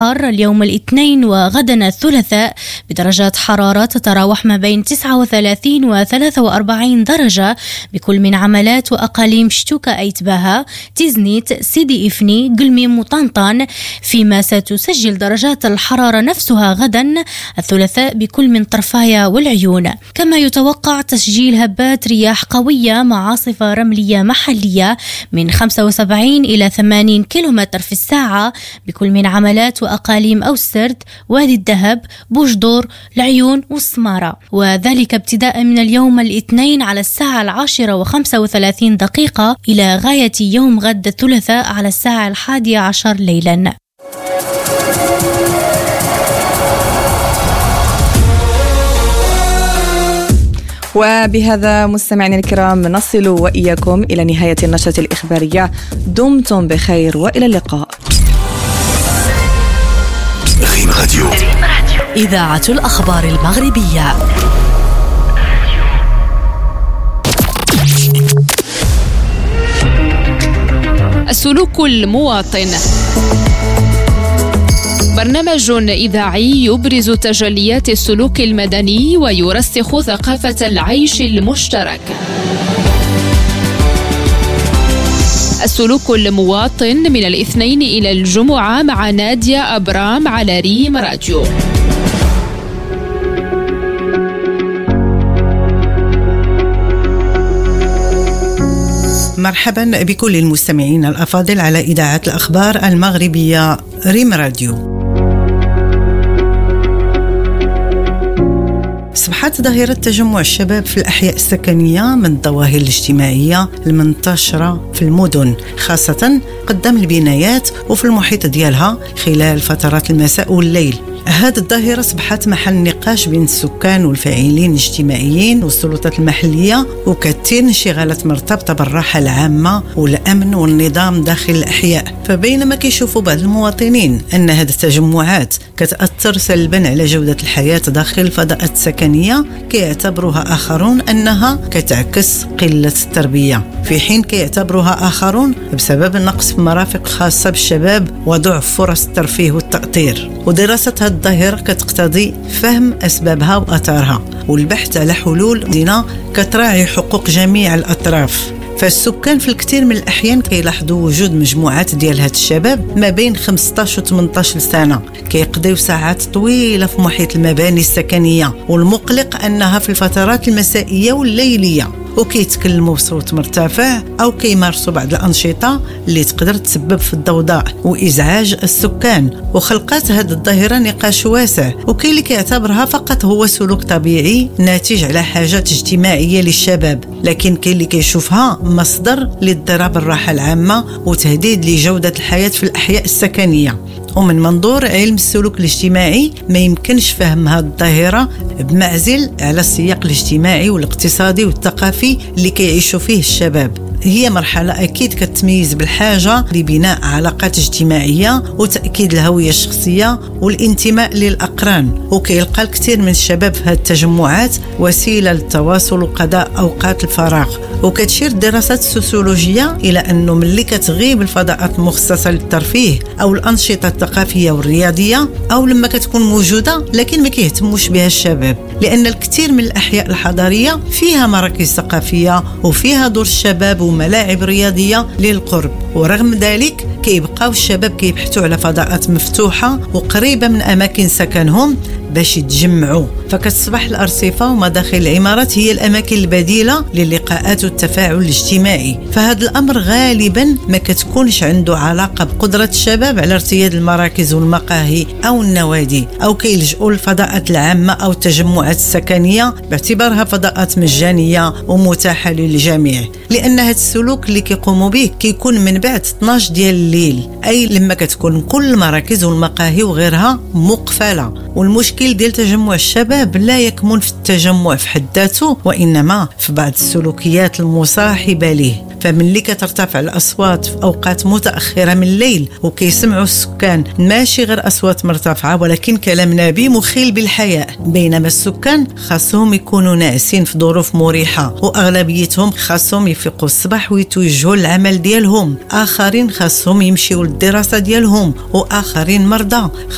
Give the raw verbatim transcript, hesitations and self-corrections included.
عشر اليوم الاثنين وغدا الثلاثاء بدرجات حرارة تتراوح ما بين تسعة وثلاثين و ثلاثة وأربعين درجة بكل من عملات وأقاليم شتوكا أيتباها، تيزنيت، سيدي إفني، قلميم وطنطان، فيما ستسجل درجات الحرارة نفسها غدا الثلاثاء بكل من طرفايا والعيون. كما يتوقع تسجيل هبات رياح قوية مع عاصفة رملية محلية من خمسة وسبعين إلى ثمانين كيلومتر في الساعة بكل من عملات وأقاليم أوسرد، وادي الذهب، بوجدور، العيون والسمارة، وذلك ابتداء من اليوم الاثنين على الساعة العاشرة وخمسة وثلاثين دقيقة إلى غاية يوم غد الثلاثاء على الساعة الحادية عشر ليلا. وبهذا مستمعينا الكرام نصل وإياكم إلى نهاية النشرة الإخبارية. دمتم بخير وإلى اللقاء. ريم راديو، إذاعة الأخبار المغربية. السلوك المواطن، برنامج إذاعي يبرز تجليات السلوك المدني ويرسخ ثقافة العيش المشترك. السلوك المواطن من الاثنين إلى الجمعة مع نادية أبرام على ريم راديو. مرحبا بكل المستمعين الأفاضل على إذاعة الأخبار المغربية ريم راديو. أصبحت ظاهرة تجمع الشباب في الأحياء السكنية من الظواهر الاجتماعية المنتشرة في المدن، خاصة قدام البنايات وفي المحيط ديالها خلال فترات المساء والليل. هذه الظاهرة أصبحت محل نقاش بين السكان والفاعلين الاجتماعيين والسلطات المحلية، وكثير انشغالات مرتبطة بالراحة العامة والأمن والنظام داخل الأحياء. فبينما كيشوفوا بعض المواطنين أن هذه التجمعات كتأثر سلبا على جودة الحياة داخل الفضاءات السكنية، كيعتبروها آخرون أنها كتعكس قلة التربية، في حين كيعتبروها آخرون بسبب النقص في مرافق خاصة بالشباب وضعف فرص الترفيه والتأطير. ودراسة هذه الظاهرة كتقتضي فهم أسبابها وأثارها والبحث على حلول دينا كتراعي حقوق جميع الأطراف. فالسكان في الكثير من الأحيان كيلاحظوا وجود مجموعات ديال هاد الشباب ما بين خمسطاش و ثمنطاش سنة كيقضيو ساعات طويلة في محيط المباني السكنية، والمقلق أنها في الفترات المسائية والليلية وكيتكلموا بصوت مرتفع أو كيمارسوا بعض الأنشطة اللي تقدر تسبب في الضوضاء وإزعاج السكان. وخلقات هذه الظاهرة نقاش واسع، وكاين اللي كيعتبرها فقط هو سلوك طبيعي ناتج على حاجات اجتماعية للشباب، لكن كاين اللي كيشوفها مصدر لاضطراب الراحة العامة وتهديد لجودة الحياة في الأحياء السكنية. ومن منظور علم السلوك الاجتماعي ما يمكنش فهم هذه الظاهرة بمعزل على السياق الاجتماعي والاقتصادي والثقافي اللي كيعيشوا فيه الشباب. هي مرحلة أكيد كتميز بالحاجة لبناء علاقات اجتماعية وتأكيد الهوية الشخصية والانتماء للأقران، وكيلقى الكثير من الشباب في هذه التجمعات وسيلة للتواصل وقضاء أوقات الفراغ. وكتشير الدراسات السوسيولوجية إلى أنه ملي كتغيب الفضاءات المخصصة للترفيه أو الأنشطة الثقافية والرياضية، أو لما كتكون موجودة لكن ما كيهتموش بها الشباب، لأن الكثير من الأحياء الحضارية فيها مراكز ثقافية وفيها دور الشباب وملاعب رياضية للقرب، ورغم ذلك كيبقاو الشباب كيبحثوا على فضاءات مفتوحة وقريبة من أماكن سكنهم باش يتجمعوا. فكتصبح الأرصفة ومداخل العمارات هي الأماكن البديلة للقاءات والتفاعل الاجتماعي. فهذا الأمر غالبا ما كتكونش عنده علاقة بقدرة الشباب على ارتياد المراكز والمقاهي أو النوادي، أو كيلجؤوا الفضاءات العامة أو التجمعات السكنية باعتبارها فضاءات مجانية ومتاحة للجميع. لأن هذا السلوك اللي كيقوموا به كيكون من بعد اثناش ديال الليل، أي لما كتكون كل المراكز والمقاهي وغيرها مقفلة. والمشكل ديال تجمع الشباب لا يكمن في التجمع في حد ذاته، وإنما في بعض السلوكيات المصاحبة له. فملي كترتفع الأصوات في أوقات متأخرة من الليل وكيسمعوا السكان ماشي غير أصوات مرتفعة ولكن كلام نابي مخيل بالحياء، بينما السكان خاصهم يكونوا ناعسين في ظروف مريحة، وأغلبيتهم خاصهم يفيقوا الصباح ويتوجهوا للعمل ديالهم، آخرين خاصهم يمشيوا للدراسة ديالهم، وآخرين مرضى